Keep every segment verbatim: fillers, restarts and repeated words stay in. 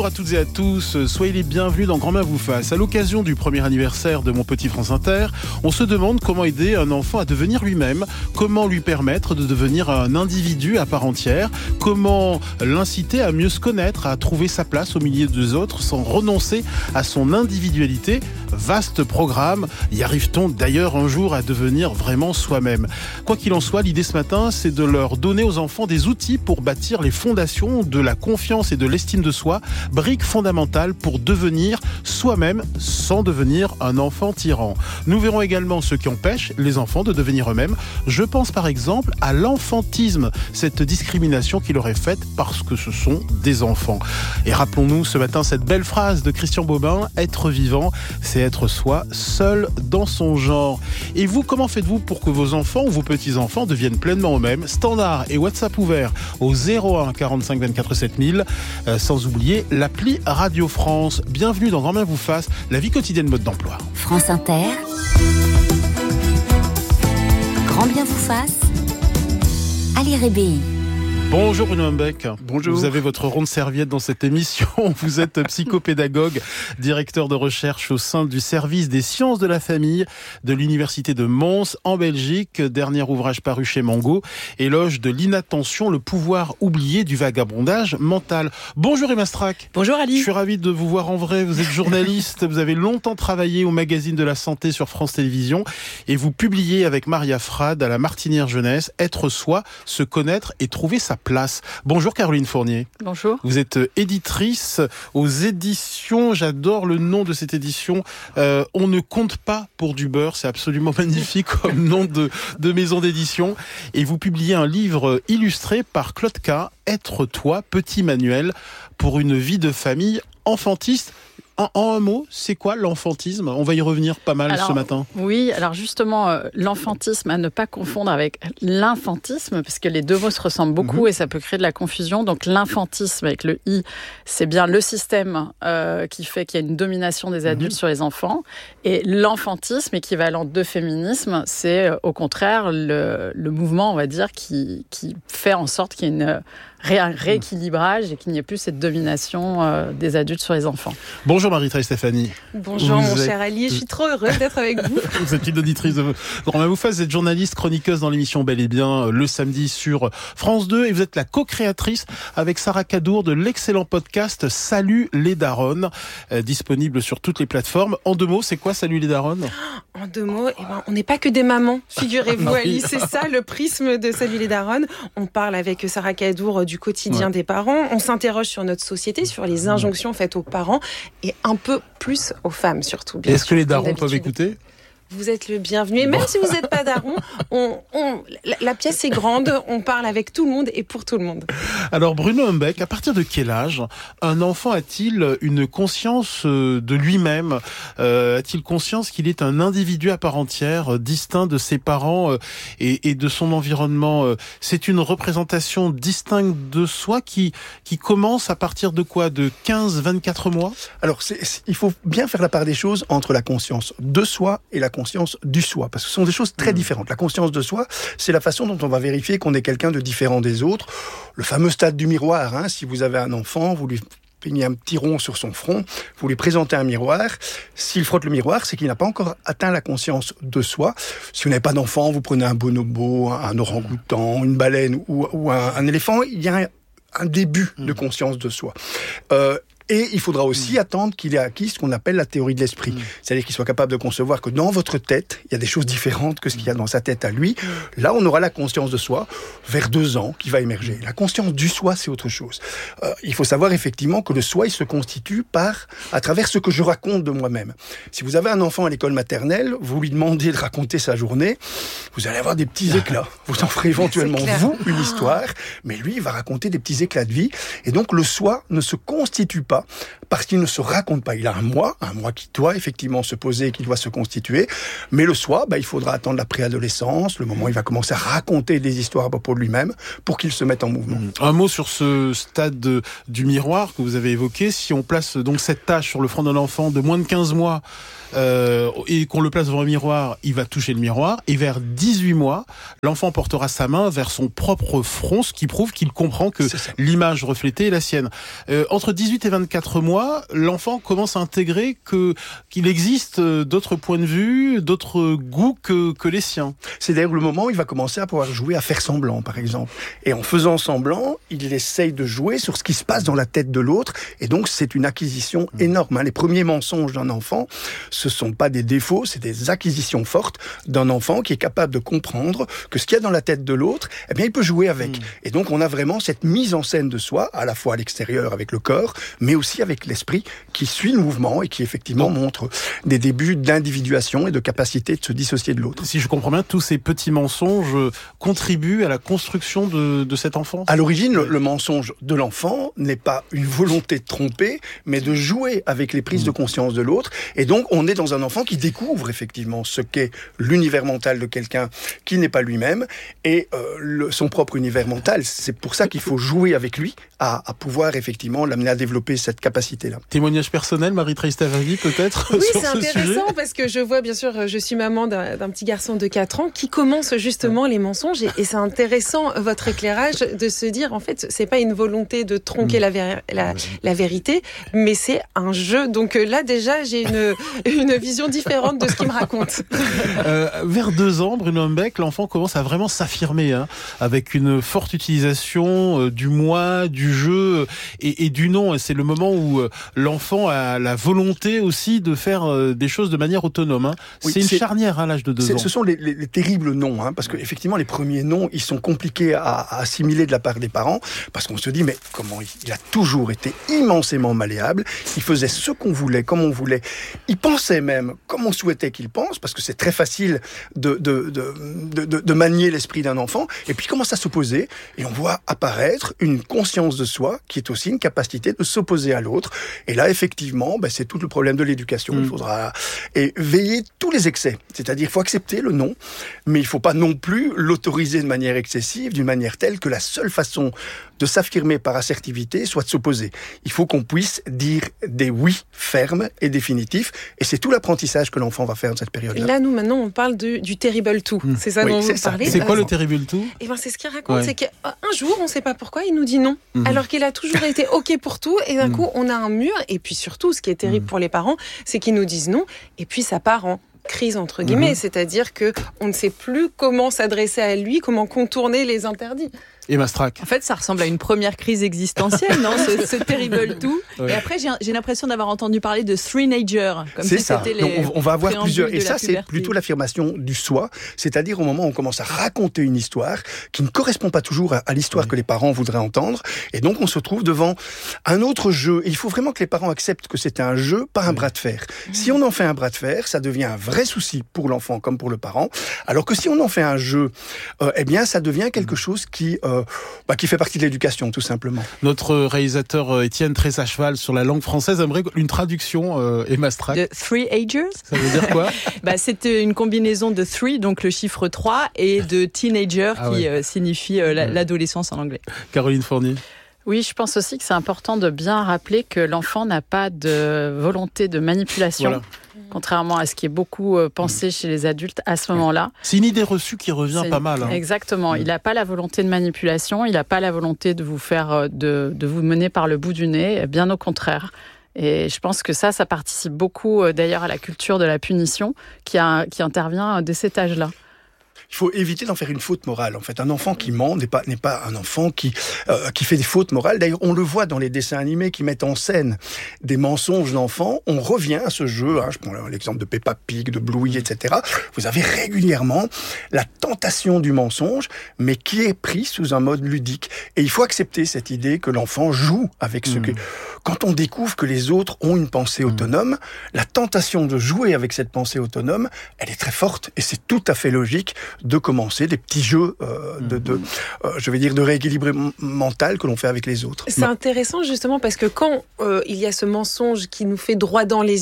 Bonjour à toutes et à tous, soyez les bienvenus dans Grand-Mère vous fasse. À l'occasion du premier anniversaire de Mon Petit France Inter, on se demande comment aider un enfant à devenir lui-même, comment lui permettre de devenir un individu à part entière, comment l'inciter à mieux se connaître, à trouver sa place au milieu des autres sans renoncer à son individualité. Vaste programme, y arrive-t-on d'ailleurs un jour à devenir vraiment soi-même? Quoi qu'il en soit, l'idée ce matin, c'est de leur donner aux enfants des outils pour bâtir les fondations de la confiance et de l'estime de soi, briques fondamentales pour devenir soi-même sans devenir un enfant tyran. Nous verrons également ce qui empêche les enfants de devenir eux-mêmes. Je pense par exemple à l'enfantisme, cette discrimination qui leur est faite parce que ce sont des enfants. Et rappelons-nous ce matin cette belle phrase de Christian Bobin, « Être vivant, c'est être soi, seul dans son genre ». Et vous, comment faites-vous pour que vos enfants ou vos petits-enfants deviennent pleinement eux-mêmes? Standard et WhatsApp ouvert au zéro un quarante-cinq vingt-quatre sept mille, euh, sans oublier l'appli Radio France. Bienvenue dans Grand-Mère vous fasse, la vie quotidienne mode d'emploi. France Inter, Grand bien vous fasse, Ali Rébéi. Bonjour Bruno Humbeck. Bonjour. Vous avez votre ronde serviette dans cette émission. Vous êtes psychopédagogue, directeur de recherche au sein du service des sciences de la famille de l'université de Mons en Belgique. Dernier ouvrage paru chez Mango, Éloge de l'inattention, le pouvoir oublié du vagabondage mental. Bonjour Emma Strack. Bonjour Ali. Je suis ravi de vous voir en vrai. Vous êtes journaliste, vous avez longtemps travaillé au magazine de la santé sur France Télévisions et vous publiez avec Maria Frade à la Martinière Jeunesse, Être soi, se connaître et trouver sa place. Bonjour Caroline Fournier. Bonjour. Vous êtes éditrice aux éditions, j'adore le nom de cette édition, euh, On ne compte pas pour du beurre, c'est absolument magnifique comme nom de, de maison d'édition. Et vous publiez un livre illustré par Claude K, Être toi, petit manuel pour une vie de famille enfantiste. En, en un mot, c'est quoi l'enfantisme? On va y revenir pas mal alors, ce matin. Oui, alors justement, euh, l'enfantisme à ne pas confondre avec l'infantisme, parce que les deux mots se ressemblent beaucoup mmh. et ça peut créer de la confusion. Donc l'infantisme avec le i, c'est bien le système euh, qui fait qu'il y a une domination des adultes mmh. sur les enfants. Et l'enfantisme, équivalent de féminisme, c'est euh, au contraire le, le mouvement, on va dire, qui, qui fait en sorte qu'il y ait une... un rééquilibrage et qu'il n'y ait plus cette domination euh, des adultes sur les enfants. Bonjour Marie-Thérèse Stéphanie. Bonjour vous mon êtes... cher Ali, je suis trop heureuse d'être avec vous. Vous êtes une auditrice de Grand-Mère vous fasse, vous êtes journaliste, chroniqueuse dans l'émission Bel et Bien le samedi sur France deux et vous êtes la co-créatrice avec Sarah Cadour de l'excellent podcast Salut les Daronnes, euh, disponible sur toutes les plateformes. En deux mots, c'est quoi Salut les Daronnes? En deux mots, eh ben, on n'est pas que des mamans, figurez-vous Ali, c'est ça le prisme de Salut les Daronnes. On parle avec Sarah Cadour du quotidien ouais. des parents, on s'interroge sur notre société, sur les injonctions faites aux parents et un peu plus aux femmes surtout. Bien Est-ce sûr, que les darons peuvent écouter ? Vous êtes le bienvenu. Et même si vous n'êtes pas daron, on, on, la, la pièce est grande, on parle avec tout le monde et pour tout le monde. Alors Bruno Humbeck, à partir de quel âge un enfant a-t-il une conscience de lui-même ? euh, A-t-il conscience qu'il est un individu à part entière, distinct de ses parents euh, et, et de son environnement ? C'est une représentation distincte de soi qui, qui commence à partir de quoi ? De quinze à vingt-quatre mois ? Alors c'est, c'est, il faut bien faire la part des choses entre la conscience de soi et la conscience du soi, parce que ce sont des choses très différentes. La conscience de soi, c'est la façon dont on va vérifier qu'on est quelqu'un de différent des autres. Le fameux stade du miroir, hein, si vous avez un enfant, vous lui peignez un petit rond sur son front, vous lui présentez un miroir. S'il frotte le miroir, c'est qu'il n'a pas encore atteint la conscience de soi. Si vous n'avez pas d'enfant, vous prenez un bonobo, un orang-outan, une baleine ou, ou un, un éléphant, il y a un, un début de conscience de soi. Euh, Et il faudra aussi mmh. attendre qu'il ait acquis ce qu'on appelle la théorie de l'esprit. Mmh. C'est-à-dire qu'il soit capable de concevoir que dans votre tête, il y a des choses différentes que ce qu'il y a dans sa tête à lui. Mmh. Là, on aura la conscience de soi vers deux ans qui va émerger. La conscience du soi, c'est autre chose. Euh, il faut savoir effectivement que le soi, il se constitue par, à travers ce que je raconte de moi-même. Si vous avez un enfant à l'école maternelle, vous lui demandez de raconter sa journée, vous allez avoir des petits éclats. Vous en ferez éventuellement, vous, une histoire, mais lui, il va raconter des petits éclats de vie. Et donc, le soi ne se constitue pas parce qu'il ne se raconte pas. Il a un moi, un moi qui doit effectivement se poser, qui doit se constituer. Mais le soi, bah, il faudra attendre la préadolescence, le moment où il va commencer à raconter des histoires à propos de lui-même pour qu'il se mette en mouvement. Un mot sur ce stade de, du miroir que vous avez évoqué. Si on place donc cette tâche sur le front d'un enfant de moins de quinze mois, Euh, et qu'on le place devant un miroir, il va toucher le miroir, et vers dix-huit mois, l'enfant portera sa main vers son propre front, ce qui prouve qu'il comprend que l'image reflétée est la sienne. Euh, entre dix-huit et vingt vingt-quatre mois, l'enfant commence à intégrer que, qu'il existe d'autres points de vue, d'autres goûts que, que les siens. C'est d'ailleurs le moment où il va commencer à pouvoir jouer à faire semblant, par exemple. Et en faisant semblant, il essaye de jouer sur ce qui se passe dans la tête de l'autre. Et donc, c'est une acquisition énorme. Les premiers mensonges d'un enfant, ce sont pas des défauts, c'est des acquisitions fortes d'un enfant qui est capable de comprendre que ce qu'il y a dans la tête de l'autre, eh bien, il peut jouer avec. Mmh. Et donc, on a vraiment cette mise en scène de soi, à la fois à l'extérieur avec le corps, mais aussi avec l'esprit qui suit le mouvement et qui effectivement bon. montre des débuts d'individuation et de capacité de se dissocier de l'autre. Si je comprends bien, tous ces petits mensonges contribuent à la construction de, de cet enfant. À l'origine, le, le mensonge de l'enfant n'est pas une volonté de tromper, mais de jouer avec les prises mmh. de conscience de l'autre. Et donc, on est dans un enfant qui découvre effectivement ce qu'est l'univers mental de quelqu'un qui n'est pas lui-même et euh, le, son propre univers mental. C'est pour ça qu'il faut jouer avec lui à, à pouvoir effectivement l'amener à développer cette capacité-là. Témoignage personnel, Marie-Thérèse Taverny, peut-être? Oui, sur c'est ce intéressant sujet. parce que je vois, bien sûr, je suis maman d'un, d'un petit garçon de quatre ans qui commence justement les mensonges et, et c'est intéressant votre éclairage de se dire, en fait, c'est pas une volonté de tronquer mmh. la, vé- la, la vérité, mais c'est un jeu. Donc là, déjà, j'ai une, une vision différente de ce qu'il me raconte. Euh, vers deux ans, Bruno Humbeck, l'enfant commence à vraiment s'affirmer, hein, avec une forte utilisation euh, du moi, du jeu et, et du non. Et c'est le moment où euh, l'enfant a la volonté aussi de faire euh, des choses de manière autonome. Hein. Oui, c'est une c'est, charnière à l'âge de deux c'est, ans. Ce sont les, les, les terribles noms, hein, parce que effectivement, les premiers noms, ils sont compliqués à, à assimiler de la part des parents, parce qu'on se dit, mais comment il, il a toujours été immensément malléable, il faisait ce qu'on voulait, comme on voulait, il pensait même comme on souhaitait qu'il pense, parce que c'est très facile de, de, de, de, de, de manier l'esprit d'un enfant, et puis il commence à s'opposer, et on voit apparaître une conscience de soi, qui est aussi une capacité de s'opposer à l'autre, et là, effectivement, ben, c'est tout le problème de l'éducation, mmh. il faudra et veiller tous les excès, c'est-à-dire il faut accepter le non, mais il ne faut pas non plus l'autoriser de manière excessive, d'une manière telle que la seule façon de s'affirmer par assertivité soit de s'opposer. Il faut qu'on puisse dire des oui fermes et définitifs, et c'est tout l'apprentissage que l'enfant va faire dans cette période-là. Là, nous, maintenant, on parle de, du terrible two. Mmh. C'est ça oui, dont c'est vous ça. parlez. C'est quoi le terrible two? Eh ben, c'est ce qu'il raconte, ouais. c'est qu'un jour, on ne sait pas pourquoi, il nous dit non, mmh. alors qu'il a toujours été OK pour tout, et d'un mmh. coup, on a un mur, et puis surtout, ce qui est terrible mmh. pour les parents, c'est qu'ils nous disent non, et puis ça part en crise entre guillemets, mmh. c'est-à-dire que on ne sait plus comment s'adresser à lui, comment contourner les interdits. Et Mastrac. En fait, ça ressemble à une première crise existentielle, non, ce, ce terrible tout. Ouais. Et après, j'ai, j'ai l'impression d'avoir entendu parler de three-nager, comme c'est si ça. c'était les. Donc on va avoir plusieurs. Et ça, puberté. C'est plutôt l'affirmation du soi, c'est-à-dire au moment où on commence à raconter une histoire qui ne correspond pas toujours à, à l'histoire oui. que les parents voudraient entendre, et donc on se trouve devant un autre jeu. Et il faut vraiment que les parents acceptent que c'est un jeu, pas un oui. bras de fer. Mmh. Si on en fait un bras de fer, ça devient un vrai souci pour l'enfant comme pour le parent. Alors que si on en fait un jeu, euh, eh bien, ça devient quelque chose qui, euh, bah, qui fait partie de l'éducation, tout simplement. Notre réalisateur Étienne, très à cheval sur la langue française, aimerait une traduction, euh, Emma Strack. De three-agers. Ça veut dire quoi? Bah, c'était une combinaison de three, donc le chiffre trois, et de teenager, ah qui ouais. euh, signifie euh, la, l'adolescence en anglais. Caroline Fournier. Oui, je pense aussi que c'est important de bien rappeler que l'enfant n'a pas de volonté de manipulation. Voilà. Contrairement à ce qui est beaucoup pensé chez les adultes à ce moment-là. C'est une idée reçue qui revient c'est, pas mal. Hein. Exactement. Il n'a pas la volonté de manipulation, il n'a pas la volonté de vous faire, de, de vous mener par le bout du nez, bien au contraire. Et je pense que ça, ça participe beaucoup d'ailleurs à la culture de la punition qui, a, qui intervient dès cet âge-là. Il faut éviter d'en faire une faute morale. En fait, un enfant qui ment n'est pas n'est pas un enfant qui euh, qui fait des fautes morales. D'ailleurs, on le voit dans les dessins animés qui mettent en scène des mensonges d'enfants. On revient à ce jeu. Hein, je prends l'exemple de Peppa Pig, de Bluey, et cetera. Vous avez régulièrement la tentation du mensonge, mais qui est pris sous un mode ludique. Et il faut accepter cette idée que l'enfant joue avec ce mmh. que. Quand on découvre que les autres ont une pensée mmh. autonome, la tentation de jouer avec cette pensée autonome, elle est très forte, et c'est tout à fait logique de commencer des petits jeux euh, de, de euh, je vais dire de rééquilibrement mental que l'on fait avec les autres. C'est bah. intéressant justement parce que quand euh, il y a ce mensonge qui nous fait droit dans les yeux,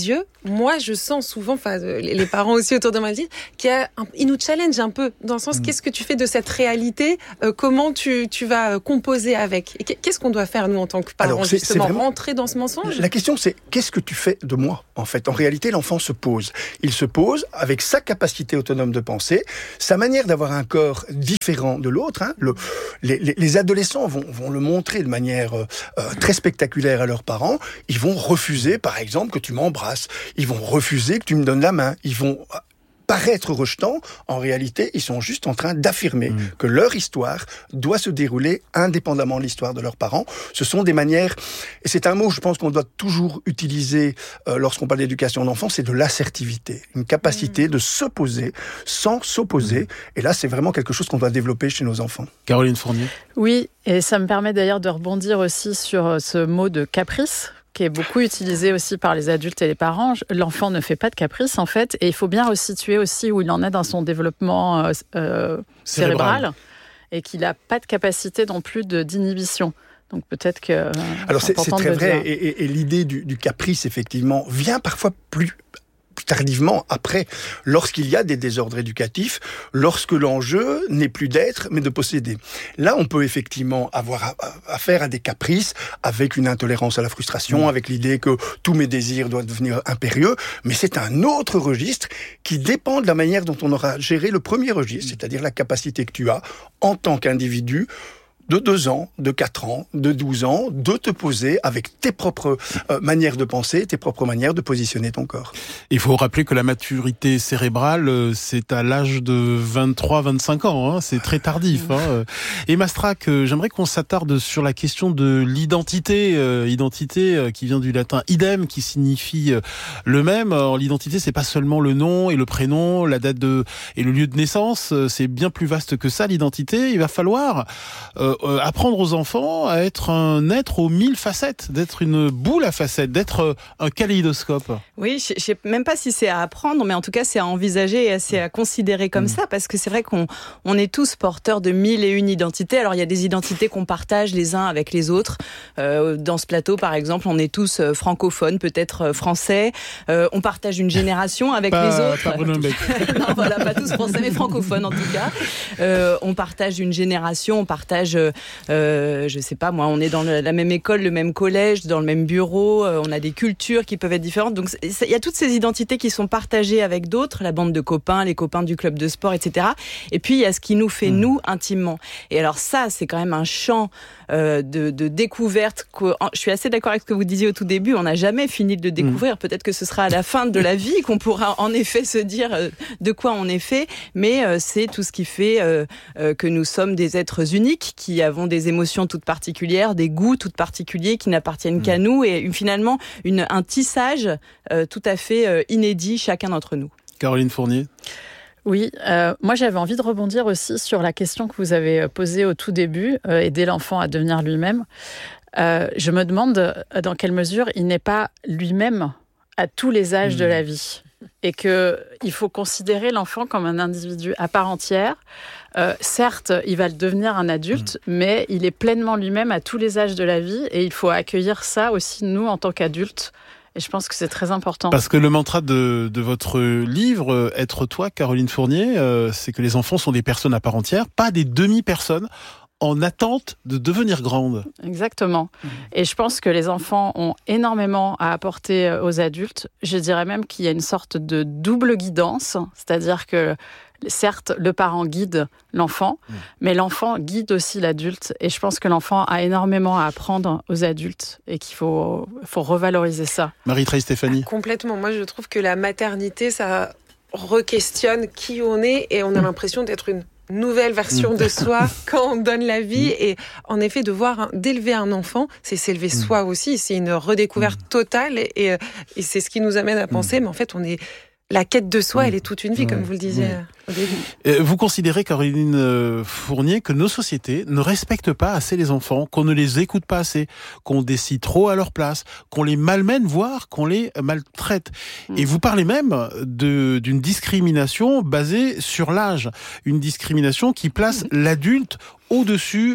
moi, je sens souvent, enfin, les parents aussi autour de moi disent, qu'ils nous challenge un peu, dans le sens, mmh. qu'est-ce que tu fais de cette réalité, euh, comment tu, tu vas composer avec. Et qu'est-ce qu'on doit faire, nous, en tant que parents, Alors, c'est, justement, c'est vraiment... rentrer dans ce mensonge? La question, c'est, qu'est-ce que tu fais de moi, en fait? En réalité, l'enfant se pose. Il se pose avec sa capacité autonome de penser, sa manière d'avoir un corps différent de l'autre. Hein. Le, les, les, les adolescents vont, vont le montrer de manière euh, très spectaculaire à leurs parents. Ils vont refuser, par exemple, que tu m'embrasses. Ils vont refuser que tu me donnes la main. Ils vont paraître rejetants. En réalité, ils sont juste en train d'affirmer mmh. que leur histoire doit se dérouler indépendamment de l'histoire de leurs parents. Ce sont des manières, et c'est un mot, je pense, qu'on doit toujours utiliser euh, lorsqu'on parle d'éducation d'enfants, c'est de l'assertivité. Une capacité mmh. de se poser sans s'opposer. Mmh. Et là, c'est vraiment quelque chose qu'on doit développer chez nos enfants. Caroline Fournier. Oui, et ça me permet d'ailleurs de rebondir aussi sur ce mot de caprice, qui est beaucoup utilisé aussi par les adultes et les parents. L'enfant ne fait pas de caprice, en fait, et il faut bien resituer aussi où il en est dans son développement euh, cérébral, cérébral, et qu'il n'a pas de capacité non plus de, d'inhibition. Donc peut-être que... Euh, Alors c'est, c'est, c'est très vrai, et, et, et l'idée du, du caprice, effectivement, vient parfois plus... tardivement, après, lorsqu'il y a des désordres éducatifs, lorsque l'enjeu n'est plus d'être, mais de posséder. Là, on peut effectivement avoir affaire à des caprices, avec une intolérance à la frustration, mmh. avec l'idée que tous mes désirs doivent devenir impérieux, mais c'est un autre registre qui dépend de la manière dont on aura géré le premier registre, c'est-à-dire la capacité que tu as, en tant qu'individu, de deux ans, de quatre ans, de douze ans, de te poser avec tes propres euh, manières de penser, tes propres manières de positionner ton corps. Il faut rappeler que la maturité cérébrale, euh, c'est à l'âge de vingt-trois à vingt-cinq ans, hein, c'est très tardif. Hein. Et Mastrak, euh, j'aimerais qu'on s'attarde sur la question de l'identité, euh, identité euh, qui vient du latin idem, qui signifie euh, le même. Alors, l'identité, c'est pas seulement le nom et le prénom, la date de et le lieu de naissance, euh, c'est bien plus vaste que ça, l'identité. Il va falloir... Euh, Euh, apprendre aux enfants à être un être aux mille facettes, d'être une boule à facettes, d'être euh, un kaléidoscope. Oui, je ne sais même pas si c'est à apprendre, mais en tout cas c'est à envisager et c'est à considérer comme mmh. ça, parce que c'est vrai qu'on on est tous porteurs de mille et une identités. Alors il y a des identités qu'on partage les uns avec les autres. Euh, dans ce plateau, par exemple, on est tous euh, francophones, peut-être euh, français. Euh, on partage une génération avec pas, les autres. Pas non, voilà, pas tous français, mais francophones en tout cas. Euh, on partage une génération, on partage... Euh, je sais pas moi, on est dans le, la même école, le même collège, dans le même bureau, euh, on a des cultures qui peuvent être différentes. Donc il y a toutes ces identités qui sont partagées avec d'autres, la bande de copains, les copains du club de sport, et cetera. Et puis il y a ce qui nous fait mmh. nous intimement. Et alors ça, c'est quand même un champ euh, de, de découverte. Que, je suis assez d'accord avec ce que vous disiez au tout début. On n'a jamais fini de le découvrir. Mmh. Peut-être que ce sera à la fin de la vie qu'on pourra en effet se dire euh, de quoi on est fait. Mais euh, c'est tout ce qui fait euh, euh, que nous sommes des êtres uniques qui avons des émotions toutes particulières, des goûts tout particuliers qui n'appartiennent mmh. qu'à nous et une, finalement une, un tissage euh, tout à fait euh, inédit chacun d'entre nous. Caroline Fournier. Oui, euh, moi j'avais envie de rebondir aussi sur la question que vous avez posée au tout début, euh, aider l'enfant à devenir lui-même. Euh, je me demande dans quelle mesure il n'est pas lui-même à tous les âges mmh. de la vie. Et qu'il faut considérer l'enfant comme un individu à part entière. Euh, certes, il va devenir un adulte, mmh. mais il est pleinement lui-même à tous les âges de la vie. Et il faut accueillir ça aussi, nous, en tant qu'adultes. Et je pense que c'est très important. Parce que le mantra de, de votre livre, Être toi, Caroline Fournier, euh, c'est que les enfants sont des personnes à part entière, pas des demi-personnes en attente de devenir grandes. Exactement. Mmh. Et je pense que les enfants ont énormément à apporter aux adultes. Je dirais même qu'il y a une sorte de double guidance, c'est-à-dire que certes, le parent guide l'enfant, mmh. mais l'enfant guide aussi l'adulte. Et je pense que l'enfant a énormément à apprendre aux adultes et qu'il faut, faut revaloriser ça. Marie-Treille Stéphanie. Ah, complètement. Moi, je trouve que la maternité, ça re-questionne qui on est et on a mmh. l'impression d'être une nouvelle version de soi quand on donne la vie. Mmh. Et en effet, de voir, un, d'élever un enfant, c'est s'élever mmh. soi aussi. C'est une redécouverte mmh. totale et, et c'est ce qui nous amène à penser, mmh. mais en fait, on est... La quête de soi, mmh. elle est toute une vie, mmh. comme vous le disiez mmh. au début. Vous considérez, Caroline Fournier, que nos sociétés ne respectent pas assez les enfants, qu'on ne les écoute pas assez, qu'on décide trop à leur place, qu'on les malmène, voire qu'on les maltraite. Mmh. Et vous parlez même de, d'une discrimination basée sur l'âge. Une discrimination qui place mmh. l'adulte au-dessus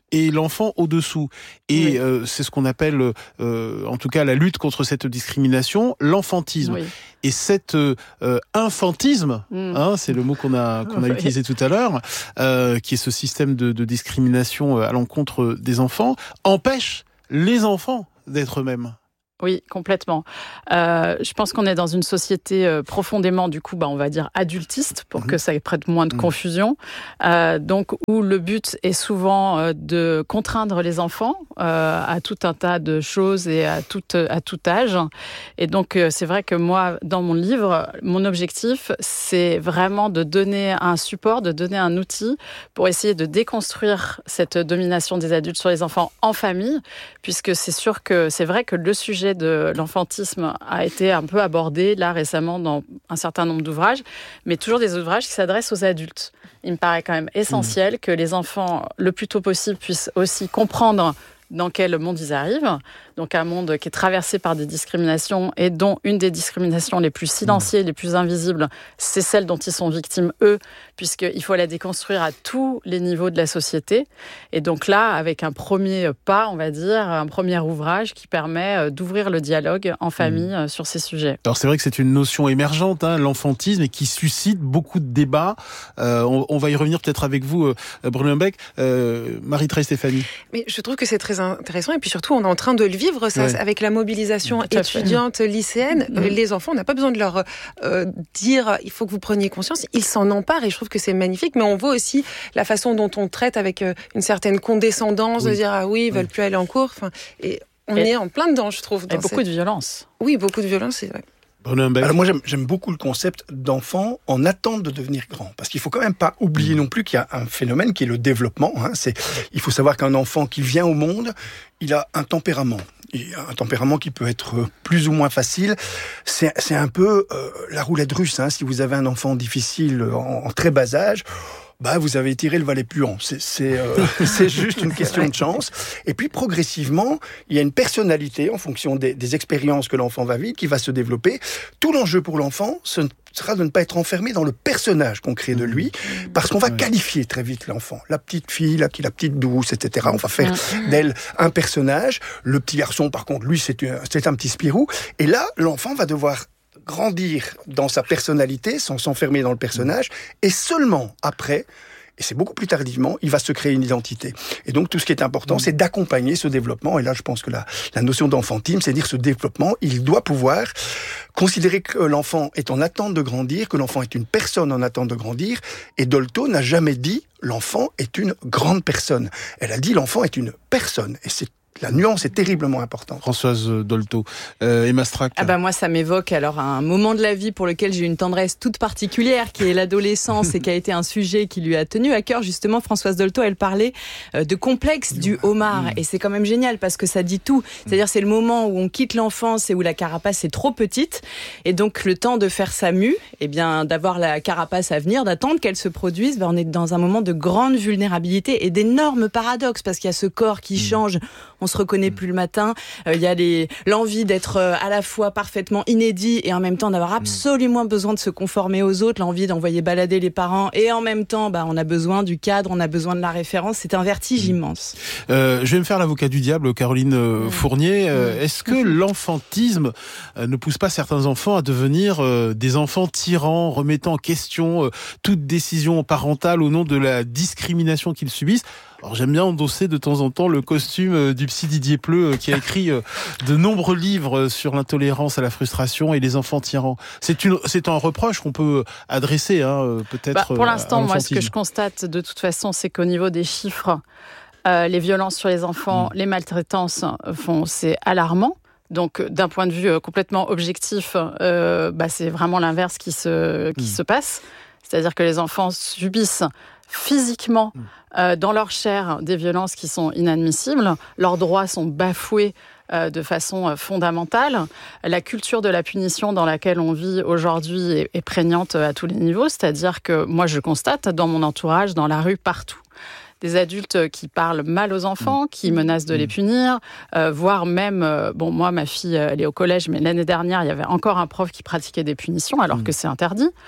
et l'enfant au-dessous. Et oui. euh, c'est ce qu'on appelle, euh, en tout cas, la lutte contre cette discrimination, l'enfantisme. Oui. Et cet euh, infantisme, mm. hein, c'est le mot qu'on a qu'on a oui. utilisé tout à l'heure, euh, qui est ce système de, de discrimination à l'encontre des enfants, empêche les enfants d'être eux-mêmes. Oui, complètement. Euh, je pense qu'on est dans une société euh, profondément, du coup, bah, on va dire adultiste, pour mmh. que ça prête moins de mmh. confusion. Euh, donc, où le but est souvent euh, de contraindre les enfants euh, à tout un tas de choses et à tout, à tout âge. Et donc, euh, c'est vrai que moi, dans mon livre, mon objectif, c'est vraiment de donner un support, de donner un outil pour essayer de déconstruire cette domination des adultes sur les enfants en famille, puisque c'est sûr que c'est vrai que le sujet de l'enfantisme a été un peu abordé là récemment dans un certain nombre d'ouvrages, mais toujours des ouvrages qui s'adressent aux adultes. Il me paraît quand même essentiel mmh. que les enfants, le plus tôt possible, puissent aussi comprendre dans quel monde ils arrivent. Donc un monde qui est traversé par des discriminations et dont une des discriminations les plus silencieuses, mmh. les plus invisibles, c'est celle dont ils sont victimes, eux, puisqu'il faut la déconstruire à tous les niveaux de la société. Et donc là, avec un premier pas, on va dire, un premier ouvrage qui permet d'ouvrir le dialogue en famille mmh. sur ces sujets. Alors c'est vrai que c'est une notion émergente, hein, l'enfantisme, et qui suscite beaucoup de débats. Euh, on, on va y revenir peut-être avec vous, euh, Bruno Lembeck. Euh, Marie-Thérèse Stéphanie. Mais je trouve que c'est très intéressant, et puis surtout, on est en train de le vivre, ça, ouais. avec la mobilisation étudiante, lycéenne. Mmh. Les enfants, on n'a pas besoin de leur euh, dire « il faut que vous preniez conscience ». Ils s'en emparent, et je trouve que c'est magnifique, mais on voit aussi la façon dont on traite avec euh, une certaine condescendance, oui. de dire « ah oui, ils veulent oui. plus aller en cours enfin, ». Et on et, est en plein dedans, je trouve. Et beaucoup cette... de violence. Oui, beaucoup de violence, c'est vrai. Alors moi j'aime, j'aime beaucoup le concept d'enfant en attente de devenir grand, parce qu'il faut quand même pas oublier non plus qu'il y a un phénomène qui est le développement. Hein. C'est, il faut savoir qu'un enfant qui vient au monde, il a un tempérament, un tempérament qui peut être plus ou moins facile. C'est, c'est un peu euh, la roulette russe. Hein. Si vous avez un enfant difficile en, en très bas âge, bah, vous avez tiré le valet puant. C'est, c'est, euh, c'est juste une question de chance. Et puis, progressivement, il y a une personnalité en fonction des, des expériences que l'enfant va vivre qui va se développer. Tout l'enjeu pour l'enfant, ce sera de ne pas être enfermé dans le personnage qu'on crée de lui, parce qu'on va qualifier très vite l'enfant. La petite fille, la, la petite douce, et cetera. On va faire d'elle un personnage. Le petit garçon, par contre, lui, c'est, une, c'est un petit Spirou. Et là, l'enfant va devoir grandir dans sa personnalité sans s'enfermer dans le personnage, et seulement après, et c'est beaucoup plus tardivement, il va se créer une identité. Et donc tout ce qui est important, c'est d'accompagner ce développement. Et là, je pense que la, la notion d'enfantisme, c'est dire ce développement, il doit pouvoir considérer que l'enfant est en attente de grandir, que l'enfant est une personne en attente de grandir. Et Dolto n'a jamais dit l'enfant est une grande personne. Elle a dit l'enfant est une personne. Et c'est la nuance est terriblement importante. Françoise Dolto, euh, Emma Strack. Ah bah moi, ça m'évoque alors un moment de la vie pour lequel j'ai une tendresse toute particulière, qui est l'adolescence et qui a été un sujet qui lui a tenu à cœur. Justement, Françoise Dolto, elle parlait de complexe du homard. Et c'est quand même génial parce que ça dit tout. C'est-à-dire, c'est le moment où on quitte l'enfance et où la carapace est trop petite. Et donc, le temps de faire sa mue, eh bien, d'avoir la carapace à venir, d'attendre qu'elle se produise, ben, on est dans un moment de grande vulnérabilité et d'énormes paradoxes parce qu'il y a ce corps qui change. On se reconnaît plus le matin. Il euh, y a les, l'envie d'être euh, à la fois parfaitement inédit et en même temps d'avoir absolument besoin de se conformer aux autres, l'envie d'envoyer balader les parents et en même temps, bah, on a besoin du cadre, on a besoin de la référence. C'est un vertige immense. Euh, je vais me faire l'avocat du diable, Caroline euh, Fournier. Euh, est-ce que l'enfantisme euh, ne pousse pas certains enfants à devenir euh, des enfants tyrans, remettant en question euh, toute décision parentale au nom de la discrimination qu'ils subissent? Alors j'aime bien endosser de temps en temps le costume du psy Didier Pleu qui a écrit de nombreux livres sur l'intolérance à la frustration et les enfants tyrans. C'est, une, c'est un reproche qu'on peut adresser, hein, peut-être. Bah, pour l'instant, moi, ce que je constate de toute façon, c'est qu'au niveau des chiffres, euh, les violences sur les enfants, mmh. les maltraitances, font, c'est alarmant. Donc, d'un point de vue complètement objectif, euh, bah, c'est vraiment l'inverse qui se, qui mmh. se passe. C'est-à-dire que les enfants subissent physiquement, euh, dans leur chair, des violences qui sont inadmissibles. Leurs droits sont bafoués euh, de façon euh, fondamentale. La culture de la punition dans laquelle on vit aujourd'hui est, est prégnante à tous les niveaux. C'est-à-dire que moi, je constate dans mon entourage, dans la rue, partout, des adultes qui parlent mal aux enfants, qui menacent de les punir, euh, voire même, euh, bon, moi, ma fille, elle est au collège, mais l'année dernière, il y avait encore un prof qui pratiquait des punitions, alors mmh. que c'est interdit.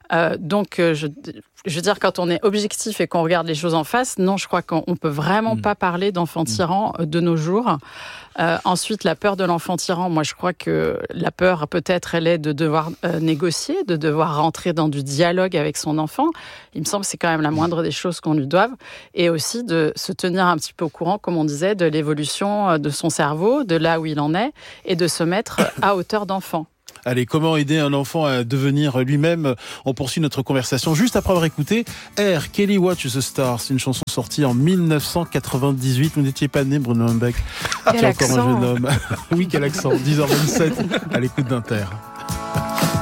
Euh, donc, euh, je, je veux dire, quand on est objectif et qu'on regarde les choses en face, non, je crois qu'on peut vraiment mmh. pas parler d'enfant tyran mmh. de nos jours. Euh, ensuite, la peur de l'enfant tyran, moi je crois que la peur peut-être elle est de devoir euh, négocier, de devoir rentrer dans du dialogue avec son enfant. Il me semble que c'est quand même la moindre des choses qu'on lui doive. Et aussi de se tenir un petit peu au courant, comme on disait, de l'évolution de son cerveau, de là où il en est, et de se mettre à hauteur d'enfant. Allez, comment aider un enfant à devenir lui-même? On poursuit notre conversation juste après avoir écouté Air, Kelly Watch the Stars, une chanson sortie en dix-neuf cent quatre-vingt-dix-huit. Vous n'étiez pas né, Bruno Humbeck. Quel Tu es encore un accent. jeune homme. Oui, quel accent. dix heures vingt-sept à l'écoute d'Inter.